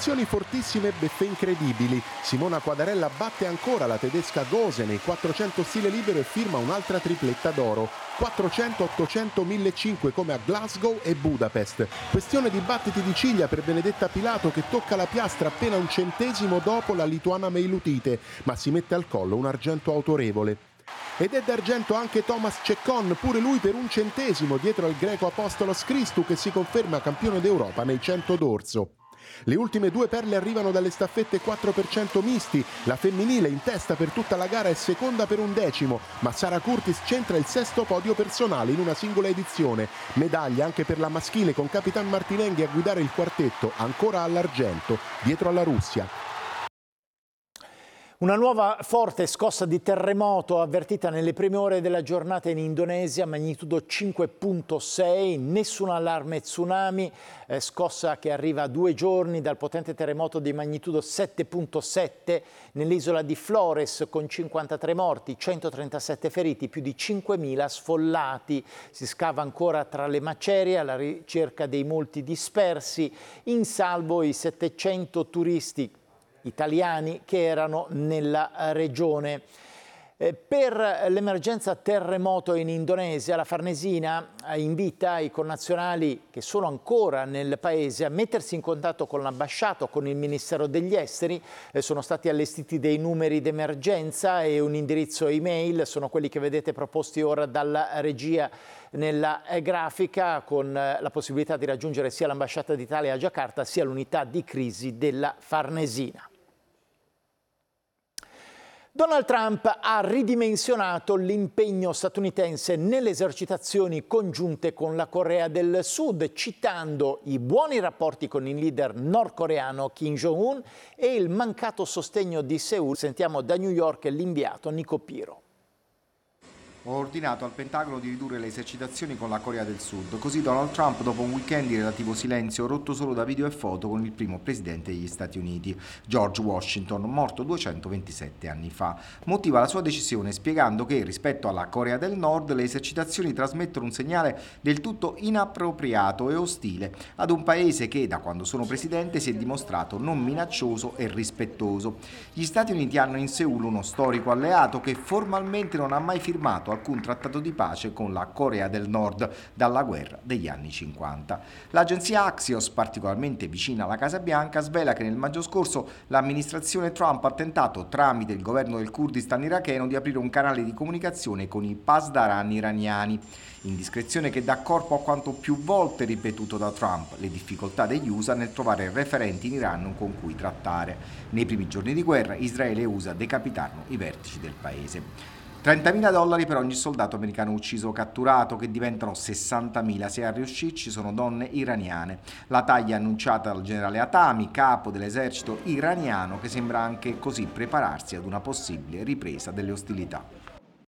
Accelerazioni fortissime e beffe incredibili. Simona Quadarella batte ancora la tedesca Gose nei 400 stile libero e firma un'altra tripletta d'oro. 400, 800, 1500 come a Glasgow e Budapest. Questione di battiti di ciglia per Benedetta Pilato che tocca la piastra appena un centesimo dopo la lituana Meilutite, ma si mette al collo un argento autorevole. Ed è d'argento anche Thomas Ceccon, pure lui per un centesimo dietro al greco Apostolos Christou che si conferma campione d'Europa nei 100 d'orso. Le ultime due perle arrivano dalle staffette 4% misti, la femminile in testa per tutta la gara è seconda per un decimo, ma Sara Curtis centra il sesto podio personale in una singola edizione. Medaglia anche per la maschile con Capitan Martinenghi a guidare il quartetto, ancora all'argento, dietro alla Russia. Una nuova forte scossa di terremoto avvertita nelle prime ore della giornata in Indonesia, magnitudo 5.6, nessun allarme tsunami, scossa che arriva a 2 giorni dal potente terremoto di magnitudo 7.7 nell'isola di Flores con 53 morti, 137 feriti, più di 5.000 sfollati. Si scava ancora tra le macerie alla ricerca dei molti dispersi, in salvo i 700 turisti italiani che erano nella regione. Per l'emergenza terremoto in Indonesia, la Farnesina invita i connazionali che sono ancora nel paese a mettersi in contatto con l'ambasciata o con il Ministero degli Esteri. Sono stati allestiti dei numeri d'emergenza e un indirizzo email, sono quelli che vedete proposti ora dalla regia nella grafica, con la possibilità di raggiungere sia l'ambasciata d'Italia a Giacarta sia l'unità di crisi della Farnesina. Donald Trump ha ridimensionato l'impegno statunitense nelle esercitazioni congiunte con la Corea del Sud, citando i buoni rapporti con il leader nordcoreano Kim Jong-un e il mancato sostegno di Seul. Sentiamo da New York l'inviato Nico Piro. Ho ordinato al Pentagono di ridurre le esercitazioni con la Corea del Sud, così Donald Trump, dopo un weekend di relativo silenzio rotto solo da video e foto con il primo presidente degli Stati Uniti, George Washington, morto 227 anni fa. Motiva la sua decisione spiegando che, rispetto alla Corea del Nord, le esercitazioni trasmettono un segnale del tutto inappropriato e ostile ad un paese che, da quando sono presidente, si è dimostrato non minaccioso e rispettoso. Gli Stati Uniti hanno in Seul uno storico alleato che formalmente non ha mai firmato alcun trattato di pace con la Corea del Nord dalla guerra degli anni 50. L'agenzia Axios, particolarmente vicina alla Casa Bianca, svela che nel maggio scorso l'amministrazione Trump ha tentato, tramite il governo del Kurdistan iracheno, di aprire un canale di comunicazione con i pasdaran iraniani. Indiscrezione che dà corpo a quanto più volte ripetuto da Trump, le difficoltà degli USA nel trovare referenti in Iran con cui trattare. Nei primi giorni di guerra Israele e USA decapitarono i vertici del paese. $30.000 per ogni soldato americano ucciso o catturato, che diventano 60.000 se a riuscirci sono donne iraniane. La taglia annunciata dal generale Hatami, capo dell'esercito iraniano, che sembra anche così prepararsi ad una possibile ripresa delle ostilità.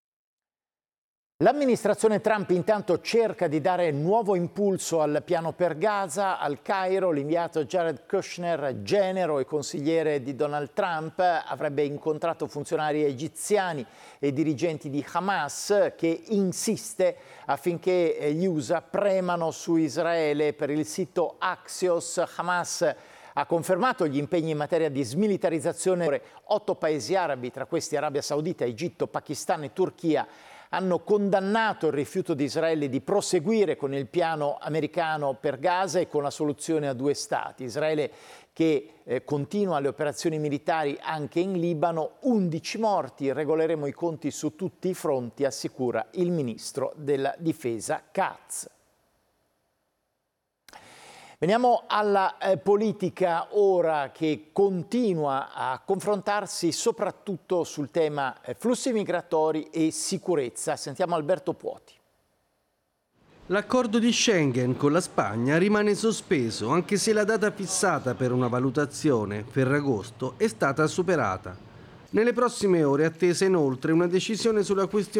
L'amministrazione Trump intanto cerca di dare nuovo impulso al piano per Gaza. Al Cairo l'inviato Jared Kushner, genero e consigliere di Donald Trump, avrebbe incontrato funzionari egiziani e dirigenti di Hamas, che insiste affinché gli USA premano su Israele. Per il sito Axios, Hamas ha confermato gli impegni in materia di smilitarizzazione. 8 paesi arabi, tra questi Arabia Saudita, Egitto, Pakistan e Turchia, hanno condannato il rifiuto di Israele di proseguire con il piano americano per Gaza e con la soluzione a 2 stati. Israele che continua le operazioni militari anche in Libano, 11 morti, regoleremo i conti su tutti i fronti, assicura il ministro della difesa Katz. Veniamo alla politica ora, che continua a confrontarsi soprattutto sul tema flussi migratori e sicurezza. Sentiamo Alberto Puoti. L'accordo di Schengen con la Spagna rimane sospeso, anche se la data fissata per una valutazione, Ferragosto, è stata superata. Nelle prossime ore è attesa inoltre una decisione sulla questione